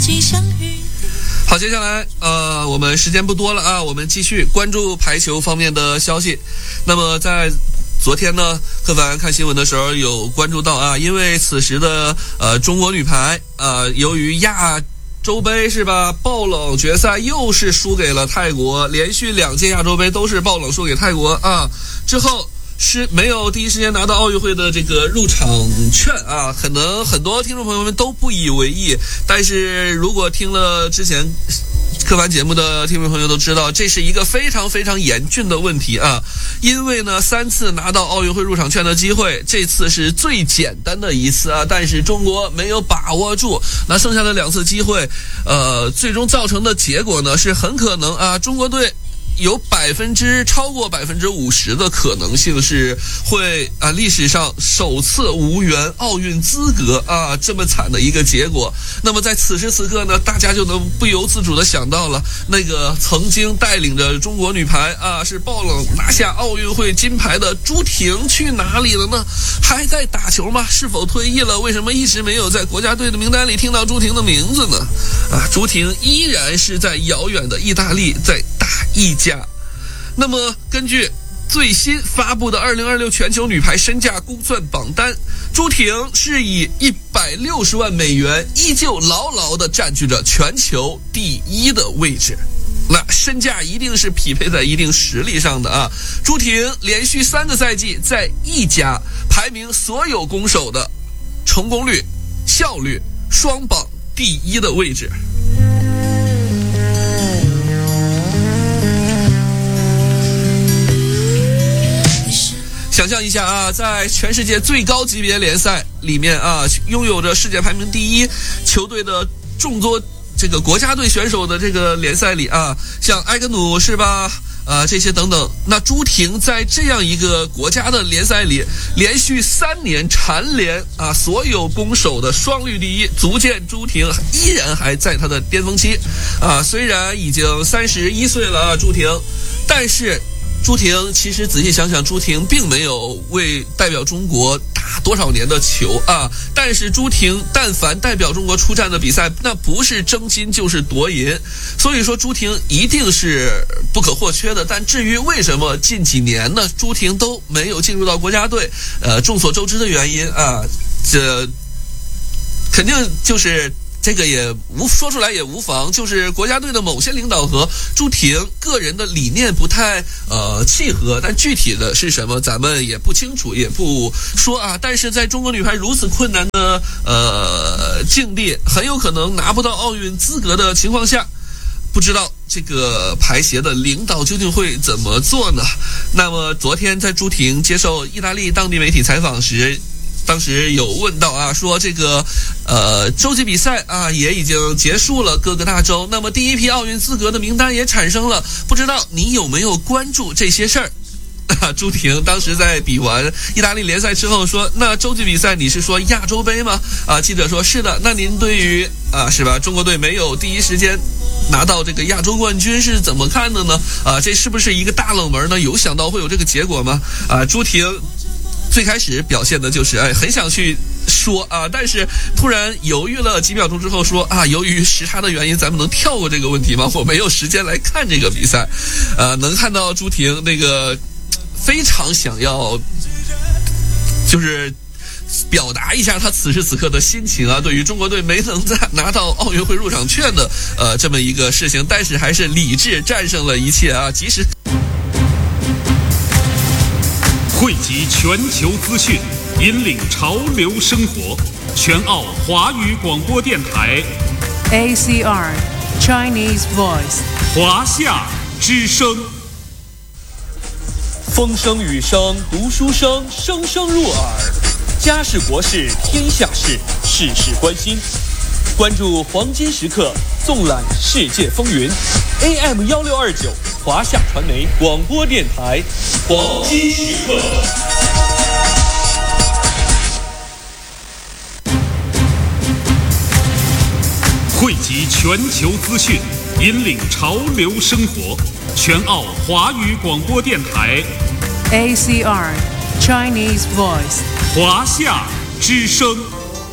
好，接下来我们时间不多了啊，我们继续关注排球方面的消息。那么在昨天呢，柯凡看新闻的时候有关注到啊，因为此时的中国女排由于亚洲杯是吧，爆冷决赛又是输给了泰国，连续2届亚洲杯都是爆冷输给泰国啊，之后是没有第一时间拿到奥运会的这个入场券啊，可能很多听众朋友们都不以为意，但是如果听了之前科班节目的听众朋友都知道，这是一个非常非常严峻的问题啊！因为呢，3次拿到奥运会入场券的机会，这次是最简单的一次啊，但是中国没有把握住，那剩下的2次机会，最终造成的结果呢，是很可能啊，中国队有超过50%的可能性是会历史上首次无缘奥运资格啊，这么惨的一个结果。那么在此时此刻呢，大家就能不由自主的想到了那个曾经带领着中国女排是爆冷拿下奥运会金牌的朱婷去哪里了呢？还在打球吗？是否退役了？为什么一直没有在国家队的名单里听到朱婷的名字呢？朱婷依然是在遥远的意大利在打意甲。那么根据最新发布的2026全球女排身价估算榜单，朱婷是以160万美元依旧牢牢地占据着全球第1的位置，那身价一定是匹配在一定实力上的啊！朱婷连续3个赛季在意甲排名所有攻守的成功率、效率双榜第1的位置。想象一下啊，在全世界最高级别联赛里面啊，拥有着世界排名第1球队的众多这个国家队选手的这个联赛里啊，像埃根努是吧？这些等等，那朱婷在这样一个国家的联赛里，连续3年蝉联所有攻守的双率第1，足见朱婷依然还在她的巅峰期虽然已经31岁了朱婷，但是朱婷其实仔细想想，朱婷并没有为代表中国打多少年的球但是朱婷但凡代表中国出战的比赛，那不是争金就是夺银，所以说朱婷一定是不可或缺的。但至于为什么近几年呢朱婷都没有进入到国家队，众所周知的原因这肯定就是这个也说出来也无妨，就是国家队的某些领导和朱婷个人的理念不太契合，但具体的是什么咱们也不清楚，也不说但是在中国女排如此困难的境地，很有可能拿不到奥运资格的情况下，不知道这个排协的领导究竟会怎么做呢？那么昨天在朱婷接受意大利当地媒体采访时，当时有问到说这个洲际比赛也已经结束了各个大洲，那么第1批奥运资格的名单也产生了，不知道你有没有关注这些事儿？朱婷当时在比完意大利联赛之后说，那洲际比赛你是说亚洲杯吗？记者说是的，那您对于是吧中国队没有第一时间拿到这个亚洲冠军是怎么看的呢？这是不是一个大冷门呢？有想到会有这个结果吗？朱婷最开始表现的就是很想去说但是突然犹豫了几秒钟之后说由于时差的原因，咱们能跳过这个问题吗？我没有时间来看这个比赛。能看到朱婷那个非常想要就是表达一下他此时此刻的心情对于中国队没能拿到奥运会入场券的这么一个事情，但是还是理智战胜了一切即使汇集全球资讯，引领潮流生活。全澳华语广播电台 ACR Chinese Voice 华夏之声。 风声雨声读书声，声声入耳。家事国事天下事，事事关心。关注黄金时刻，纵览世界风云。AM1629华夏传媒广播电台，黄金时刻。 汇集全球资讯，引领潮流生活。全澳华语广播电台 ACR Chinese Voice 华夏之声。